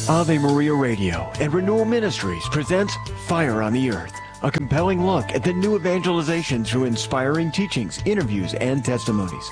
Ave Maria Radio and Renewal Ministries presents Fire on the Earth, a compelling look at the new evangelization through inspiring teachings, interviews, and testimonies.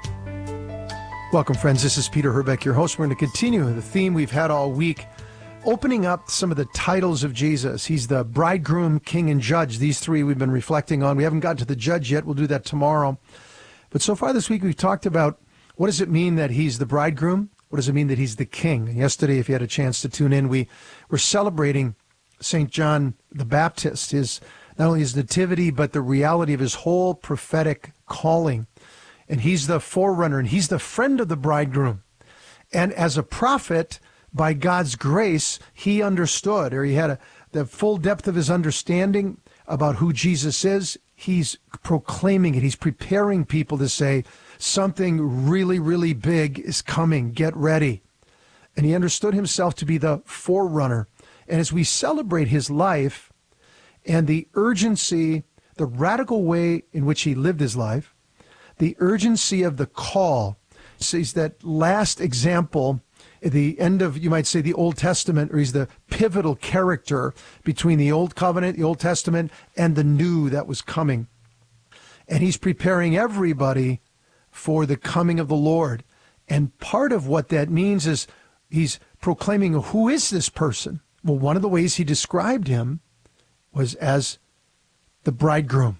Welcome, friends. This is Peter Herbeck, your host. We're going to continue the theme we've had all week, opening up some of the titles of Jesus. He's the bridegroom, king, and judge. These three we've been reflecting on. We haven't gotten to the judge yet. We'll do that tomorrow. But so far this week, we've talked about what does it mean that he's the bridegroom? What does it mean that he's the king? And yesterday, if you had a chance to tune in, we were celebrating St. John the Baptist, not only his nativity, but the reality of his whole prophetic calling. And he's the forerunner, and he's the friend of the bridegroom. And as a prophet, by God's grace, he understood, or he had the full depth of his understanding about who Jesus is. He's proclaiming it. He's preparing people to say, something really, really big is coming. Get ready. And he understood himself to be the forerunner. And as we celebrate his life and the urgency, the radical way in which he lived his life, the urgency of the call, sees that last example at the end of, you might say, the Old Testament, or he's the pivotal character between the Old Covenant, the Old Testament, and the new that was coming. And he's preparing everybody for the coming of the Lord. And part of what that means is he's proclaiming, who is this person? Well, one of the ways he described him was as the bridegroom.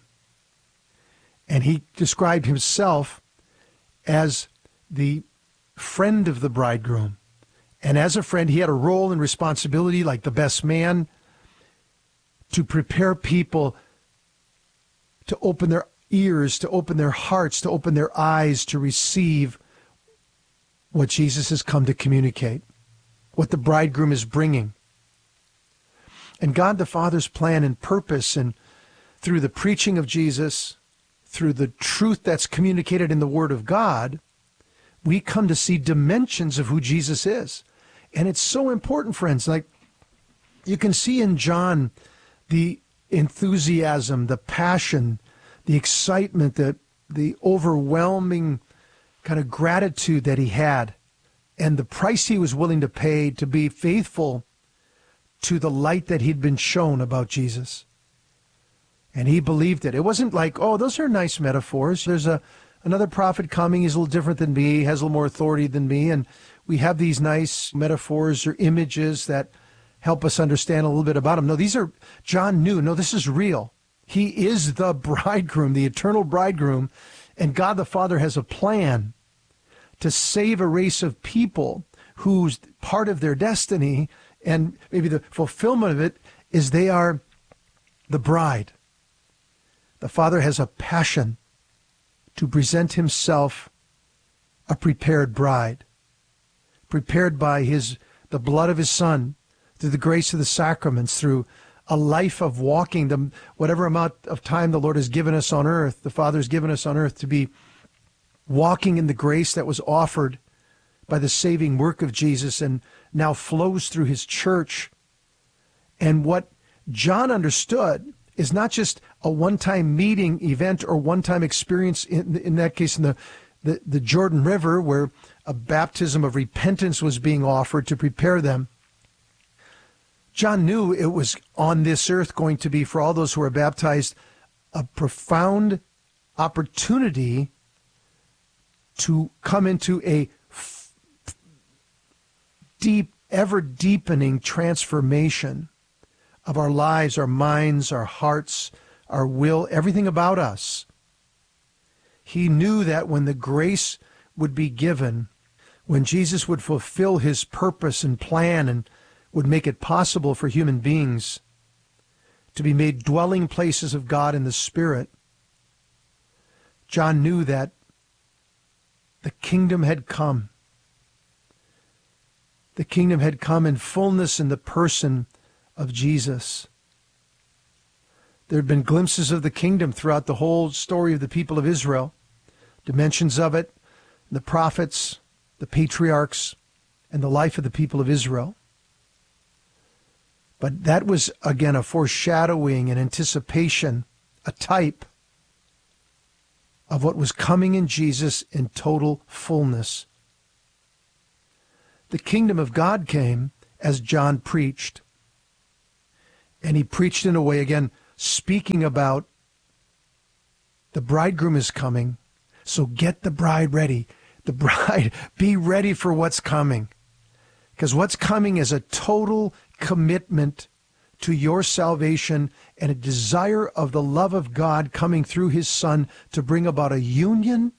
And he described himself as the friend of the bridegroom. And as a friend, he had a role and responsibility, like the best man, to prepare people to open their ears, to open their hearts, to open their eyes, to receive what Jesus has come to communicate, what the bridegroom is bringing. And God the Father's plan and purpose, and through the preaching of Jesus, through the truth that's communicated in the Word of God, we come to see dimensions of who Jesus is. And it's so important, friends. Like, you can see in John the enthusiasm, the passion, the excitement, the overwhelming kind of gratitude that he had, and the price he was willing to pay to be faithful to the light that he'd been shown about Jesus. And he believed it. It wasn't like, oh, those are nice metaphors. There's another prophet coming. He's a little different than me, has a little more authority than me. And we have these nice metaphors or images that help us understand a little bit about him. No, John knew, no, this is real. He is the bridegroom, the eternal bridegroom. And God the Father has a plan to save a race of people whose part of their destiny, and maybe the fulfillment of it, is they are the bride. The Father has a passion to present himself a prepared bride, prepared by the blood of his Son, through the grace of the sacraments, through a life of walking, whatever amount of time the Lord has given us on earth, the Father has given us on earth, to be walking in the grace that was offered by the saving work of Jesus and now flows through his church. And what John understood is not just a one-time meeting event or one-time experience, in that case in the Jordan River, where a baptism of repentance was being offered to prepare them. John knew it was on this earth going to be, for all those who are baptized, a profound opportunity to come into a deep, ever-deepening transformation of our lives, our minds, our hearts, our will, everything about us. He knew that when the grace would be given, when Jesus would fulfill his purpose and plan and would make it possible for human beings to be made dwelling places of God in the Spirit, John knew that the kingdom had come. The kingdom had come in fullness in the person of Jesus. There had been glimpses of the kingdom throughout the whole story of the people of Israel, dimensions of it, the prophets, the patriarchs, and the life of the people of Israel. But that was, again, a foreshadowing, an anticipation, a type of what was coming in Jesus in total fullness. The kingdom of God came as John preached. And he preached in a way, again, speaking about the bridegroom is coming, so get the bride ready. The bride, be ready for what's coming. Because what's coming is a total commitment to your salvation and a desire of the love of God coming through his Son to bring about a union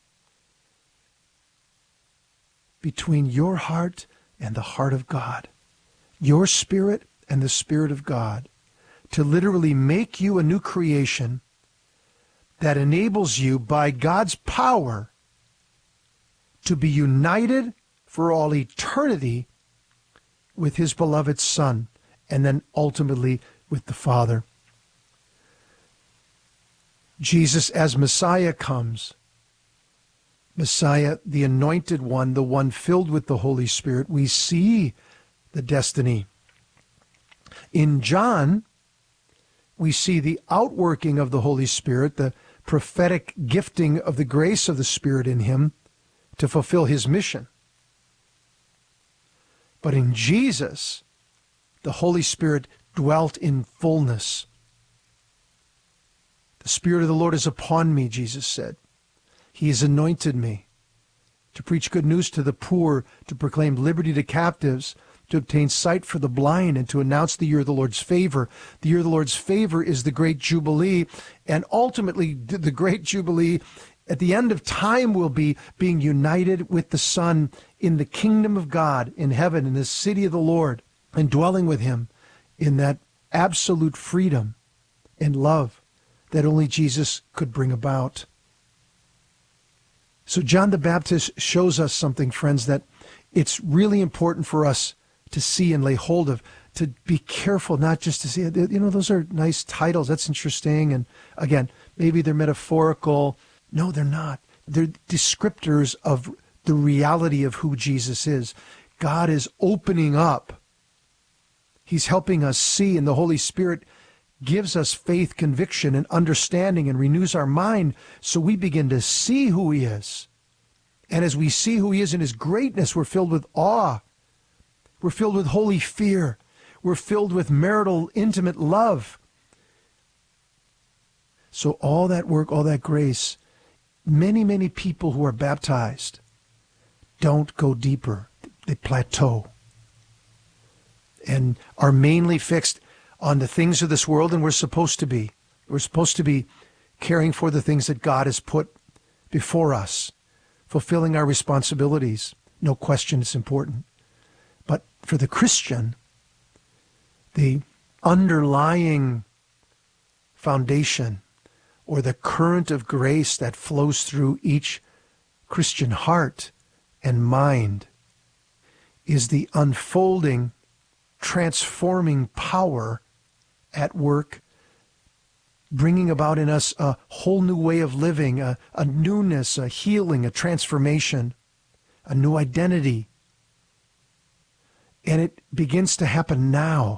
between your heart and the heart of God, your spirit and the Spirit of God, to literally make you a new creation that enables you by God's power to be united for all eternity with his beloved Son, and then ultimately with the Father. Jesus as Messiah comes. Messiah, the anointed one, the one filled with the Holy Spirit. We see the destiny. In John, we see the outworking of the Holy Spirit, the prophetic gifting of the grace of the Spirit in him to fulfill his mission. But in Jesus, the Holy Spirit dwelt in fullness. The Spirit of the Lord is upon me, Jesus said. He has anointed me to preach good news to the poor, to proclaim liberty to captives, to obtain sight for the blind, and to announce the year of the Lord's favor. The year of the Lord's favor is the great Jubilee, and ultimately the great Jubilee at the end of time will be being united with the Son in the kingdom of God in heaven, in the city of the Lord, and dwelling with him in that absolute freedom and love that only Jesus could bring about. So John the Baptist shows us something, friends, that it's really important for us to see and lay hold of, to be careful, not just to say, those are nice titles, that's interesting, and again, maybe they're metaphorical. No, they're not. They're descriptors of the reality of who Jesus is. God is opening up. He's helping us see, and the Holy Spirit gives us faith, conviction, and understanding, and renews our mind so we begin to see who he is. And as we see who he is in his greatness, we're filled with awe. We're filled with holy fear. We're filled with marital, intimate love. So all that work, all that grace, many, many people who are baptized don't go deeper. They plateau and are mainly fixed on the things of this world, and we're supposed to be. We're supposed to be caring for the things that God has put before us, fulfilling our responsibilities. No question it's important. But for the Christian, the underlying foundation or the current of grace that flows through each Christian heart and mind is the unfolding, transforming power at work, bringing about in us a whole new way of living, a newness, a healing, a transformation, a new identity. And it begins to happen now.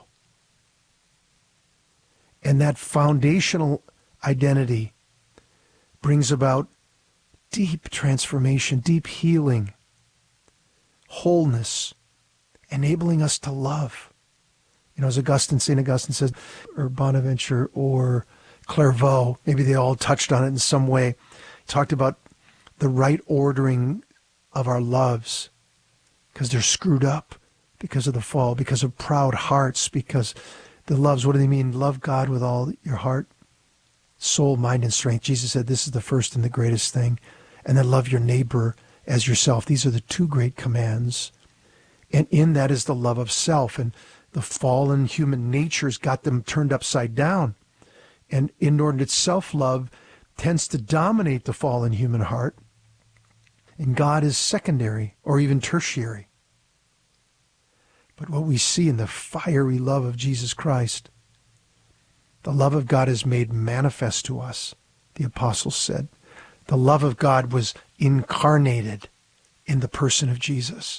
And that foundational identity brings about deep transformation, deep healing, wholeness, enabling us to love. As St. Augustine says, or Bonaventure, or Clairvaux, maybe they all touched on it in some way, talked about the right ordering of our loves, because they're screwed up because of the fall, because of proud hearts, because the loves, what do they mean? Love God with all your heart, soul, mind, and strength. Jesus said this is the first and the greatest thing. And then love your neighbor as yourself. These are the two great commands. And in that is the love of self. And the fallen human nature's got them turned upside down. And inordinate self-love tends to dominate the fallen human heart. And God is secondary or even tertiary. But what we see in the fiery love of Jesus Christ, the love of God is made manifest to us, the apostles said. The love of God was incarnated in the person of Jesus.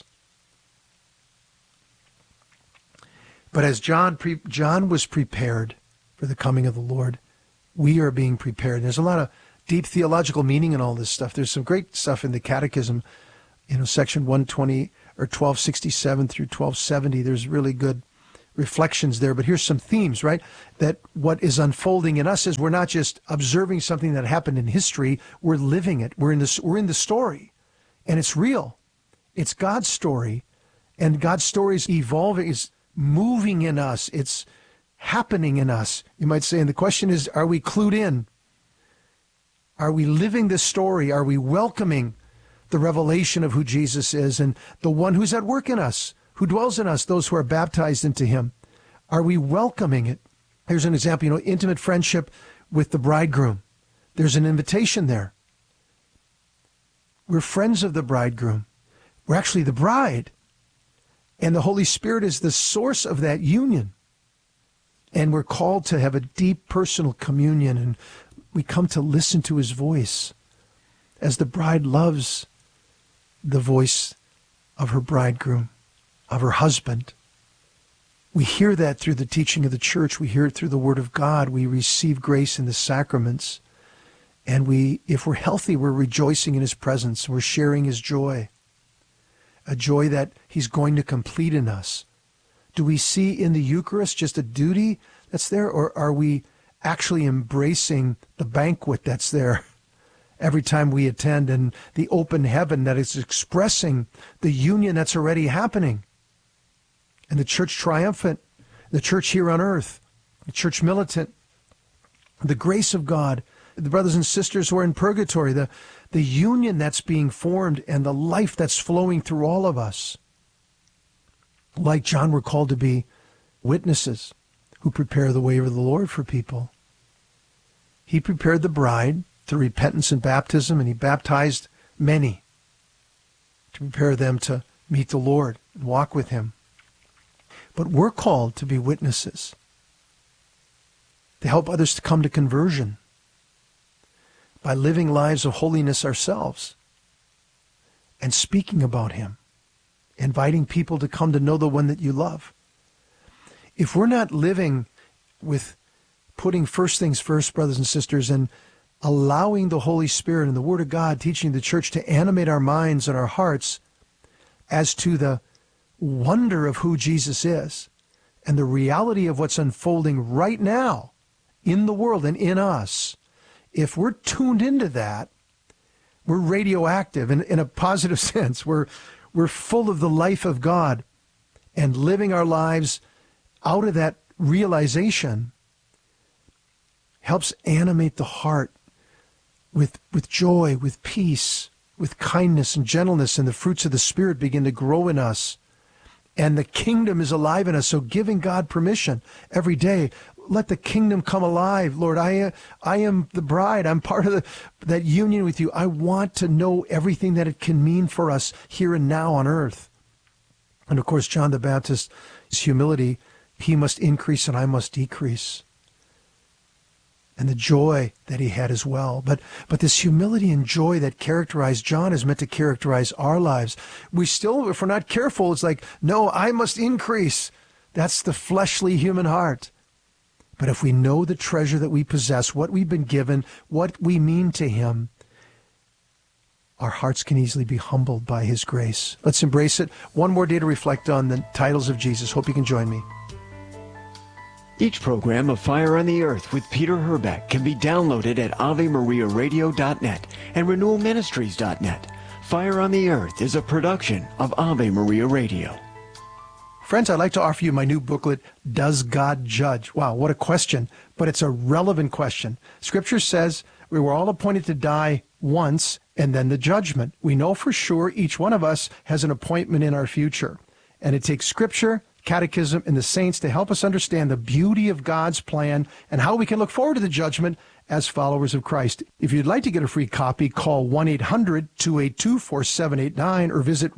But as John was prepared for the coming of the Lord, we are being prepared. There's a lot of deep theological meaning in all this stuff. There's some great stuff in the Catechism, section 120, or 1267 through 1270. There's really good reflections there. But here's some themes, right? That what is unfolding in us is we're not just observing something that happened in history, we're living it. We're in the story, and it's real. It's God's story, and God's story is evolving, is moving in us. It's happening in us, you might say. And the question is, are we clued in? Are we living this story? Are we welcoming the revelation of who Jesus is and the one who's at work in us, who dwells in us, those who are baptized into him? Are we welcoming it? Here's an example, intimate friendship with the bridegroom. There's an invitation there. We're friends of the bridegroom. We're actually the bride. And the Holy Spirit is the source of that union. And we're called to have a deep personal communion, and we come to listen to his voice as the bride loves the voice of her bridegroom, of her husband. We hear that through the teaching of the church. We hear it through the Word of God. We receive grace in the sacraments. And if we're healthy, we're rejoicing in his presence. We're sharing his joy, a joy that he's going to complete in us. Do we see in the Eucharist just a duty that's there, or are we actually embracing the banquet that's there every time we attend, and the open heaven that is expressing the union that's already happening? And the church triumphant, the church here on earth, the church militant, the grace of God, the brothers and sisters who are in purgatory, the union that's being formed and the life that's flowing through all of us. Like John, we're called to be witnesses who prepare the way of the Lord for people. He prepared the bride through repentance and baptism, and he baptized many to prepare them to meet the Lord and walk with him. But we're called to be witnesses, to help others to come to conversion by living lives of holiness ourselves and speaking about him, inviting people to come to know the one that you love. If we're not living with putting first things first, brothers and sisters, and allowing the Holy Spirit and the Word of God teaching the church to animate our minds and our hearts as to the wonder of who Jesus is and the reality of what's unfolding right now in the world and in us, if we're tuned into that, we're radioactive in a positive sense. We're full of the life of God, and living our lives out of that realization helps animate the heart with joy, with peace, with kindness and gentleness, and the fruits of the Spirit begin to grow in us. And the kingdom is alive in us. So giving God permission every day, let the kingdom come alive. Lord, I am the bride. I'm part of that union with you. I want to know everything that it can mean for us here and now on earth. And of course, John the Baptist's humility, he must increase and I must decrease. And the joy that he had as well. But this humility and joy that characterized John is meant to characterize our lives. We still, if we're not careful, it's like, no, I must increase. That's the fleshly human heart. But if we know the treasure that we possess, what we've been given, what we mean to him, our hearts can easily be humbled by his grace. Let's embrace it. One more day to reflect on the titles of Jesus. Hope you can join me. Each program of Fire on the Earth with Peter Herbeck can be downloaded at AveMariaRadio.net and RenewalMinistries.net. Fire on the Earth is a production of Ave Maria Radio. Friends, I'd like to offer you my new booklet, Does God Judge? Wow, what a question, but it's a relevant question. Scripture says we were all appointed to die once and then the judgment. We know for sure each one of us has an appointment in our future. And it takes Scripture, Catechism, and the saints to help us understand the beauty of God's plan and how we can look forward to the judgment as followers of Christ. If you'd like to get a free copy, call 1-800-282-4789 or visit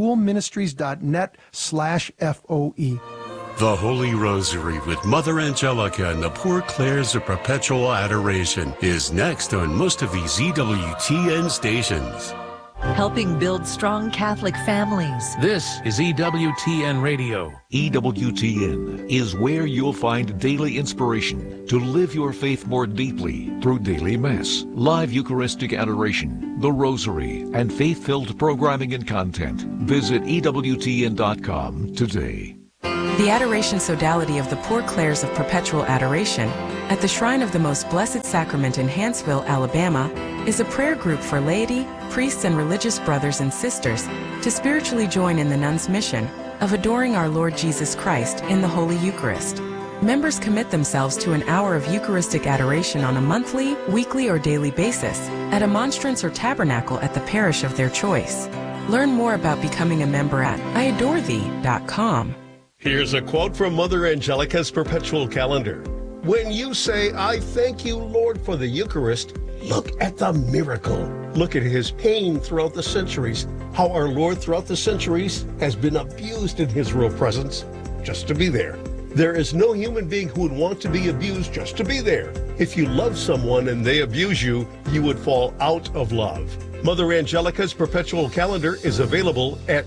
renewalministries.net/FOE. The Holy Rosary with Mother Angelica and the Poor Clares of Perpetual Adoration is next on most of these EWTN stations. helping build strong Catholic families. This is EWTN Radio. EWTN is where you'll find daily inspiration to live your faith more deeply through daily Mass, live Eucharistic adoration, the Rosary, and faith-filled programming and content. Visit EWTN.com today. The Adoration Sodality of the Poor Clares of Perpetual Adoration at the Shrine of the Most Blessed Sacrament in Hanceville, Alabama, is a prayer group for laity, priests, and religious brothers and sisters to spiritually join in the nuns' mission of adoring our Lord Jesus Christ in the Holy Eucharist. Members commit themselves to an hour of Eucharistic adoration on a monthly, weekly, or daily basis at a monstrance or tabernacle at the parish of their choice. Learn more about becoming a member at iadorethee.com. Here's a quote from Mother Angelica's perpetual calendar. When you say, I thank you, Lord, for the Eucharist, look at the miracle. Look at his pain throughout the centuries, how our Lord throughout the centuries has been abused in his real presence just to be there. There is no human being who would want to be abused just to be there. If you love someone and they abuse you, you would fall out of love. Mother Angelica's perpetual calendar is available at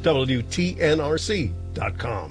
EWTNRC.com.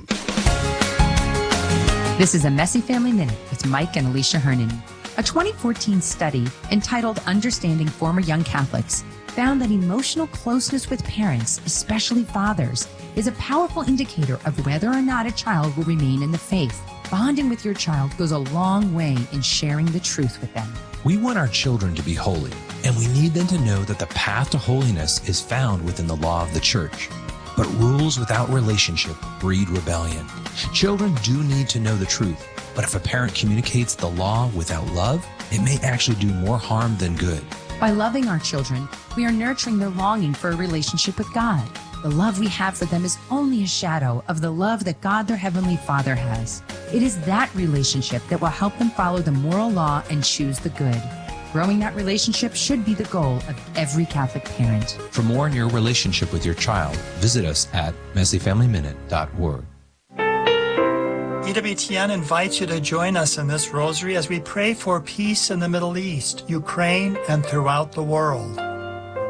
This is a Messy Family Minute with Mike and Alicia Hernan. A 2014 study entitled Understanding Former Young Catholics found that emotional closeness with parents, especially fathers, is a powerful indicator of whether or not a child will remain in the faith. Bonding with your child goes a long way in sharing the truth with them. We want our children to be holy, and we need them to know that the path to holiness is found within the law of the Church. But rules without relationship breed rebellion. Children do need to know the truth, but if a parent communicates the law without love, it may actually do more harm than good. By loving our children, we are nurturing their longing for a relationship with God. The love we have for them is only a shadow of the love that God, their Heavenly Father, has. It is that relationship that will help them follow the moral law and choose the good. Growing that relationship should be the goal of every Catholic parent. For more on your relationship with your child, visit us at messyfamilyminute.org. EWTN invites you to join us in this rosary as we pray for peace in the Middle East, Ukraine, and throughout the world.